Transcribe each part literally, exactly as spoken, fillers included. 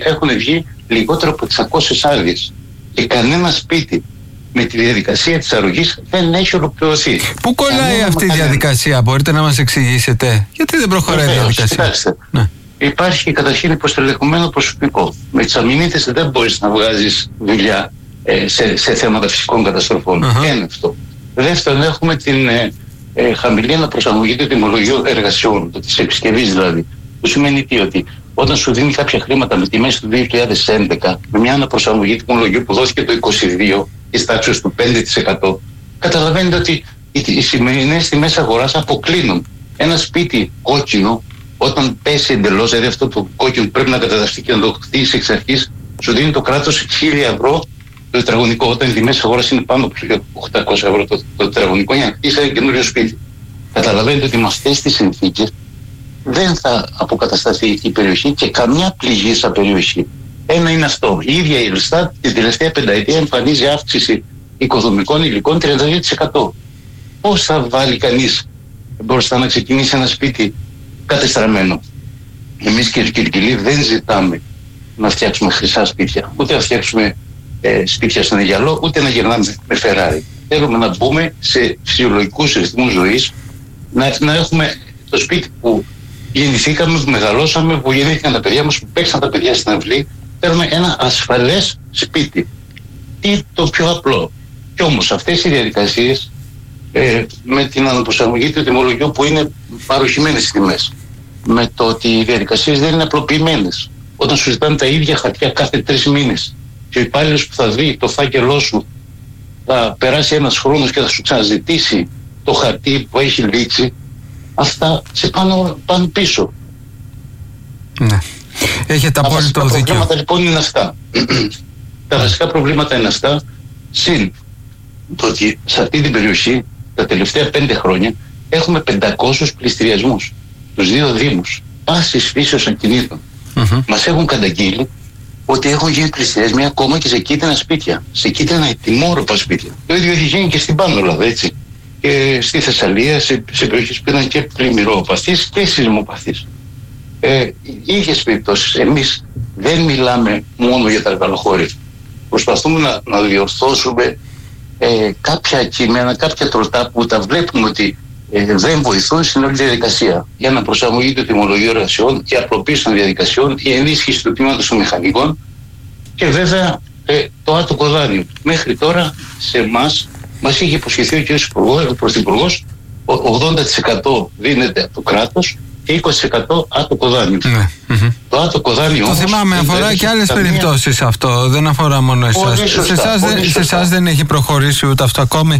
έχουν βγει λιγότερο από εξακόσιες άδειες. Και κανένα σπίτι με τη διαδικασία της αρρωγής δεν έχει ολοκληρωθεί. Πού κολλάει κανένα αυτή η διαδικασία, μπορείτε να μας εξηγήσετε? Γιατί δεν προχωράει η διαδικασία? Κοιτάξτε, ναι. Υπάρχει καταρχήν υποστελεχωμένο προσωπικό. Με τις αμυνίτες δεν μπορείς να βγάζεις δουλειά ε, σε, σε θέματα φυσικών καταστροφών. Uh-huh. Ένα αυτό. Δεύτερον, έχουμε την ε, ε, χαμηλή αναπροσαρμογή του τιμολογίου εργασιών, της επισκευής δηλαδή. Που σημαίνει τι, ότι όταν σου δίνει κάποια χρήματα με τη μέση του δύο χιλιάδες έντεκα, με μια αναπροσαρμογή τιμολογίου που δόθηκε το είκοσι δύο της τάξης του πέντε τοις εκατό, καταλαβαίνετε ότι οι, οι σημερινές τιμές αγοράς αποκλίνουν. Ένα σπίτι κόκκινο, όταν πέσει εντελώς, δηλαδή αυτό το κόκκινο πρέπει να καταδαφτεί και να το χτίσει εξ αρχής, σου δίνει το κράτος χίλια ευρώ το τετραγωνικό, όταν οι τιμές αγοράς είναι πάνω από οκτακόσια ευρώ το, το τετραγωνικό, για να χτίσει ένα καινούριο σπίτι. Καταλαβαίνετε ότι με αυτές τις συνθήκες δεν θα αποκατασταθεί η περιοχή και καμιά πληγή στα περιοχή. Ένα είναι αυτό. Η ίδια η Ελστάτ την τελευταία πενταετία εμφανίζει αύξηση οικοδομικών υλικών τριάντα δύο τοις εκατό. Πώς θα βάλει κανείς μπροστά να ξεκινήσει ένα σπίτι κατεστραμμένο? Εμείς, κύριε Κυρκυλή, δεν ζητάμε να φτιάξουμε χρυσά σπίτια, ούτε να φτιάξουμε ε, σπίτια στον Αιγιαλό, ούτε να γυρνάμε με Φεράρι. Θέλουμε να μπούμε σε φυσιολογικούς ρυθμούς ζωής, να, να έχουμε το σπίτι που γεννηθήκαμε, που μεγαλώσαμε, που γεννήθηκαν τα παιδιά μας, που παίξαν τα παιδιά στην αυλή. Θέλουμε ένα ασφαλές σπίτι. Τι το πιο απλό. Κι όμως αυτές οι διαδικασίες ε, με την αναπροσαρμογή του τιμολογίου που είναι παροχημένες στις τιμές, με το ότι οι διαδικασίες δεν είναι απλοποιημένες, όταν σου ζητάνε τα ίδια χαρτιά κάθε τρεις μήνες και ο υπάλληλος που θα δει το φάκελό σου θα περάσει ένας χρόνος και θα σου ξαναζητήσει το χαρτί που έχει λήξει, αυτά σε πάνω, πάνω πίσω. Ναι. Έχετε απόλυτο δίκιο. Τα προβλήματα λοιπόν είναι αυτά. Τα βασικά προβλήματα είναι αυτά, συν το ότι σε αυτή την περιοχή τα τελευταία πέντε χρόνια έχουμε πεντακόσιους πληστηριασμούς στους δύο δήμους, πάσης φύσεως ακινήτων. Mm-hmm. Μας έχουν καταγγείλει ότι έχουν γίνει πληστηριασμοί ακόμα και σε κίτρινα σπίτια, σε κίτρινα ετοιμόρροπα σπίτια. Το ίδιο έχει γίνει και στην Πάνω Ελλάδα, έτσι. Και στη Θεσσαλία, σε, σε περιοχές που ήταν και πλημμυροπαθείς και σεισμοπαθείς. Ε, ίδιες περιπτώσεις. Εμείς δεν μιλάμε μόνο για τα εργαλοχώρια. Προσπαθούμε να, να διορθώσουμε ε, κάποια κείμενα, κάποια τροτά που τα βλέπουμε ότι ε, δεν βοηθούν στην όλη διαδικασία. Για να προσαρμογεί το τιμολογείο εργασιών, η απλοποίηση των διαδικασιών, η ενίσχυση του τμήματος των μηχανικών και βέβαια ε, το άτομο δάνειο. Μέχρι τώρα σε εμάς μας είχε υποσχεθεί ο κ. Πρωθυπουργός ογδόντα τοις εκατό δίνεται από το κράτος και είκοσι τοις εκατό άτομο δάνειο. Ναι. Mm-hmm. Το άτομο δάνειο. Το θυμάμαι, αφορά και άλλες καμία... περιπτώσεις αυτό, δεν αφορά μόνο εσάς. Σε εσάς δεν, δεν έχει προχωρήσει ούτε αυτό ακόμη?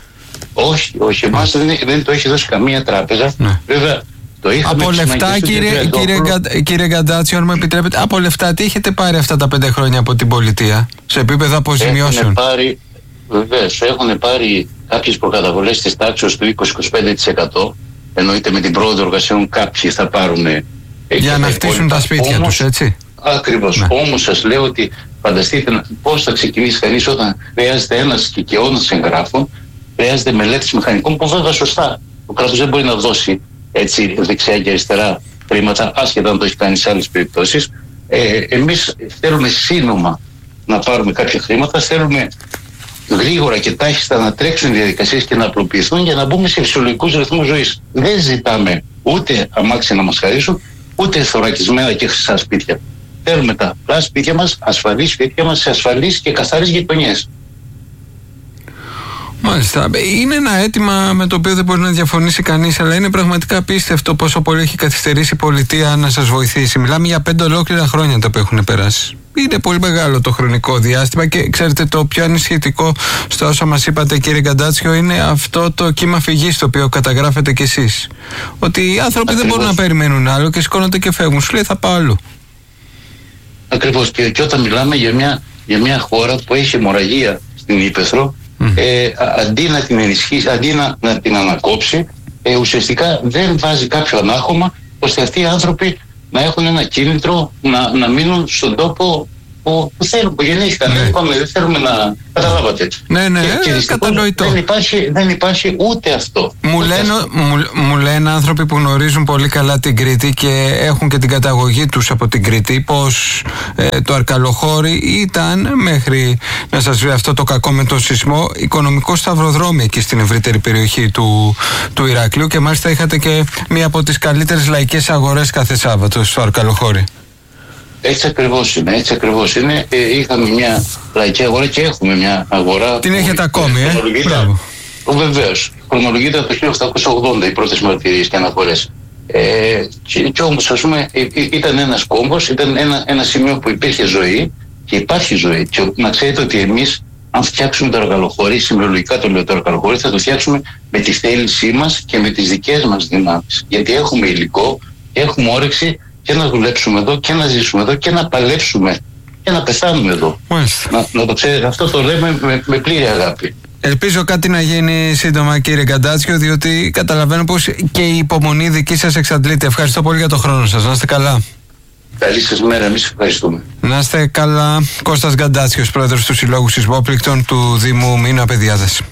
Όχι, όχι, εμάς δεν, δεν το έχει δώσει καμία τράπεζα. Ναι. Βέβαια, το είχαμε. Από λεφτά, κύριε, κύριε, κύριε Γκαντάτσιο, αν μου επιτρέπετε, από λεφτά τι έχετε πάρει αυτά τα πέντε χρόνια από την πολιτεία σε επίπεδο αποζημιώσεων? Έχουν πάρει, βεβαίως, έχουν πάρει κάποιες προκαταβολές της τάξης του είκοσι με είκοσι πέντε τοις εκατό. Εννοείται με την πρόοδο εργασιών κάποιοι θα πάρουν. Για να χτίσουν τα σπίτια όμως, τους, έτσι. Ακριβώς. Ναι. Όμως σας λέω ότι φανταστείτε πώς θα ξεκινήσει κανείς όταν χρειάζεται ένας κικαιώνας εγγράφων, χρειάζεται μελέτης μηχανικών που βέβαια σωστά. Ο κράτος δεν μπορεί να δώσει έτσι δεξιά και αριστερά χρήματα, άσχετα αν το έχει κάνει σε άλλες περιπτώσεις. Ε, εμείς θέλουμε σύνομα να πάρουμε κάποια χρήματα, θέλουμε γρήγορα και τάχιστα να τρέξουν οι διαδικασίες και να απλοποιηθούν για να μπούμε σε φυσιολογικούς ρυθμούς ζωής. Δεν ζητάμε ούτε αμάξια να μας χαρίσουν, ούτε θωρακισμένα και χρυσά σπίτια. Θέλουμε τα απλά σπίτια μας, ασφαλείς σπίτια μας, σε ασφαλείς και καθαρές γειτονιές. Μάλιστα. Είναι ένα αίτημα με το οποίο δεν μπορεί να διαφωνήσει κανείς, αλλά είναι πραγματικά απίστευτο πόσο πολύ έχει καθυστερήσει η πολιτεία να σας βοηθήσει. Μιλάμε για πέντε ολόκληρα χρόνια τα που έχουν περάσει. Είναι πολύ μεγάλο το χρονικό διάστημα και ξέρετε, το πιο ανησυχητικό στο όσα μας είπατε, κύριε Γκαντάτσιο, είναι αυτό το κύμα φυγής το οποίο καταγράφετε κι εσείς. Ότι οι άνθρωποι Ακριβώς. δεν μπορούν να περιμένουν άλλο και σηκώνονται και φεύγουν. Σου λέει θα πάω αλλού. Ακριβώς. Και, και όταν μιλάμε για μια, για μια χώρα που έχει αιμορραγία στην Ύπαιθρο, mm. ε, αντί να την ενισχύσει, αντί να, να την ανακόψει, ε, ουσιαστικά δεν βάζει κάποιο ανάχωμα ώστε αυτοί οι άνθρωποι να έχουν ένα κίνητρο να, να μείνουν στον τόπο που, που θέλουν, που γεννήθηκαν. Ναι. Δεν, είπαμε, δεν θέλουμε να καταλάβατε. Ναι, ναι, και, και κατανοητό. Δεν υπάρχει, δεν υπάρχει ούτε αυτό. Μου, ούτε λένε, αυτό. Μου, μου λένε άνθρωποι που γνωρίζουν πολύ καλά την Κρήτη και έχουν και την καταγωγή τους από την Κρήτη, πως ε, το Αρκαλοχώρι ήταν, μέχρι να σας βρει αυτό το κακό με τον σεισμό, οικονομικό σταυροδρόμι εκεί στην ευρύτερη περιοχή του, του Ηρακλείου, και μάλιστα είχατε και μία από τις καλύτερες λαϊκές αγορές κάθε Σάββατο στο Αρκαλοχώρι. Έτσι ακριβώς είναι, έτσι ακριβώς είναι. Ε, είχαμε μια λαϊκή αγορά και έχουμε μια αγορά. Την έχετε ακόμη, ε? Μπράβο. Βεβαίως. Χρονολογείται από το χίλια οκτακόσια ογδόντα οι πρώτες μαρτυρίες και αναφορές. Ε, και, και όμως, ας πούμε, ήταν ένας κόμβος, ήταν ένα, ένα σημείο που υπήρχε ζωή και υπάρχει ζωή. Και να ξέρετε ότι εμείς, αν φτιάξουμε το Αρκαλοχώρι, συμπληρωματικά το λέω το Αρκαλοχώρι, θα το φτιάξουμε με τη θέλησή μας και με τις δικές μας δυνάμεις. Γιατί έχουμε υλικό, έχουμε όρεξη και να δουλέψουμε εδώ και να ζήσουμε εδώ και να παλέψουμε και να πεθάνουμε εδώ. Να, να το ξέρετε, αυτό το λέμε με, με πλήρη αγάπη. Ελπίζω κάτι να γίνει σύντομα, κύριε Γκαντάτσιο, διότι καταλαβαίνω πως και η υπομονή δική σας εξαντλείται. Ευχαριστώ πολύ για τον χρόνο σας. Να είστε καλά. Καλή σας μέρα, εμείς ευχαριστούμε. Να είστε καλά. Κώστας Γκαντάτσιος, πρόεδρος του Συλλόγου Σεισμόπληκτων του Δήμου Μήνα Παιδιάδας.